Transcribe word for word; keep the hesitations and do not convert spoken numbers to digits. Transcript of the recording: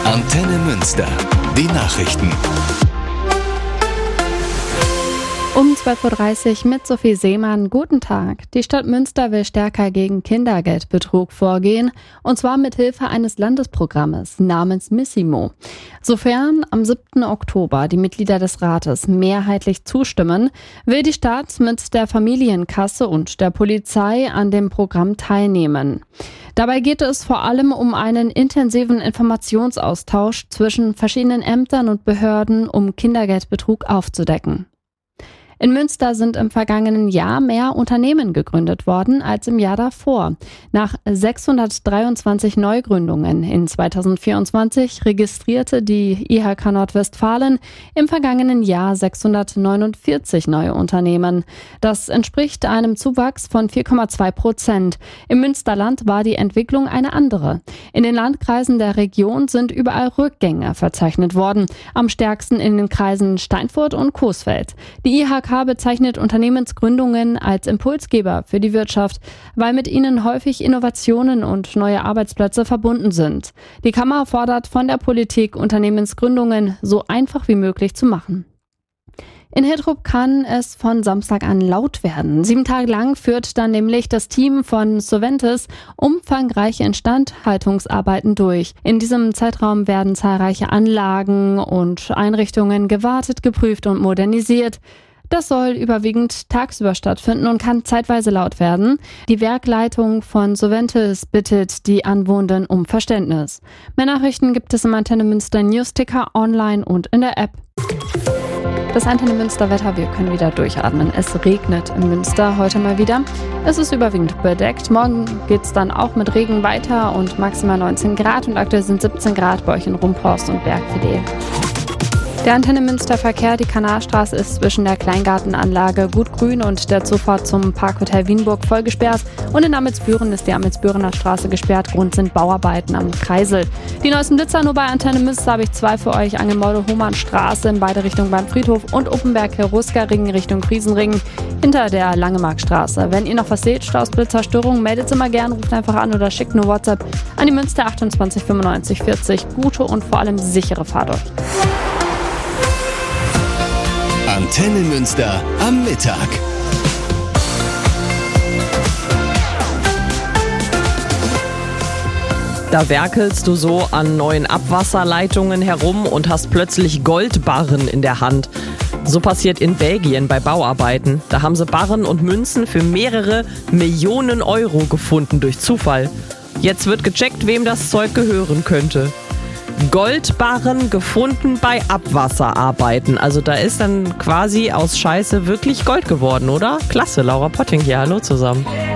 Antenne Münster. Die Nachrichten. Um zwölf Uhr dreißig mit Sophie Seemann. Guten Tag. Die Stadt Münster will stärker gegen Kindergeldbetrug vorgehen, und zwar mit Hilfe eines Landesprogrammes namens Missimo. Sofern am siebten Oktober die Mitglieder des Rates mehrheitlich zustimmen, will die Stadt mit der Familienkasse und der Polizei an dem Programm teilnehmen. Dabei geht es vor allem um einen intensiven Informationsaustausch zwischen verschiedenen Ämtern und Behörden, um Kindergeldbetrug aufzudecken. In Münster sind im vergangenen Jahr mehr Unternehmen gegründet worden als im Jahr davor. Nach sechshundertdreiundzwanzig Neugründungen in zweitausendvierundzwanzig registrierte die I H K Nordwestfalen im vergangenen Jahr sechshundertneunundvierzig neue Unternehmen. Das entspricht einem Zuwachs von vier Komma zwei Prozent. Im Münsterland war die Entwicklung eine andere. In den Landkreisen der Region sind überall Rückgänge verzeichnet worden. Am stärksten in den Kreisen Steinfurt und Coesfeld. Die I H K bezeichnet Unternehmensgründungen als Impulsgeber für die Wirtschaft, weil mit ihnen häufig Innovationen und neue Arbeitsplätze verbunden sind. Die Kammer fordert von der Politik, Unternehmensgründungen so einfach wie möglich zu machen. In Hiltrup kann es von Samstag an laut werden. Sieben Tage lang führt dann nämlich das Team von Soventis umfangreiche Instandhaltungsarbeiten durch. In diesem Zeitraum werden zahlreiche Anlagen und Einrichtungen gewartet, geprüft und modernisiert. Das soll überwiegend tagsüber stattfinden und kann zeitweise laut werden. Die Werkleitung von Soventis bittet die Anwohner um Verständnis. Mehr Nachrichten gibt es im Antenne Münster Newsticker, online und in der App. Das Antenne Münster Wetter, wir können wieder durchatmen. Es regnet in Münster heute mal wieder. Es ist überwiegend bedeckt. Morgen geht's dann auch mit Regen weiter und maximal neunzehn Grad und aktuell sind siebzehn Grad bei euch in Rumphorst und Bergfilet. Der Antenne Münster Verkehr, die Kanalstraße ist zwischen der Kleingartenanlage Gut Grün und der Zufahrt zum Parkhotel Wienburg voll gesperrt und in Amelsbüren ist die Amelsbürener Straße gesperrt. Grund sind Bauarbeiten am Kreisel. Die neuesten Blitzer nur bei Antenne Münster habe ich zwei für euch. Angemolde-Hohmann-Straße in beide Richtungen beim Friedhof und Uppenberg-Heruska-Ring Richtung Friesenring hinter der Langemarkstraße. Wenn ihr noch was seht, Staus, Blitzer, Störungen, meldet immer gern, ruft einfach an oder schickt nur WhatsApp an die Münster achtundzwanzig fünfundneunzig vierzig. Gute und vor allem sichere Fahrt euch. Antenne Münster am Mittag. Da werkelst du so an neuen Abwasserleitungen herum und hast plötzlich Goldbarren in der Hand. So passiert in Belgien bei Bauarbeiten. Da haben sie Barren und Münzen für mehrere Millionen Euro gefunden durch Zufall. Jetzt wird gecheckt, wem das Zeug gehören könnte. Goldbarren gefunden bei Abwasserarbeiten. Also da ist dann quasi aus Scheiße wirklich Gold geworden, oder? Klasse, Laura Potting hier. Hallo zusammen.